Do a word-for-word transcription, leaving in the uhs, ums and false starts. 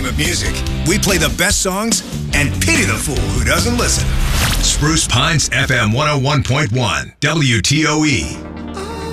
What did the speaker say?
game of music. We play the best songs and pity the fool who doesn't listen. Spruce Pines F M one oh one point one, W T O E.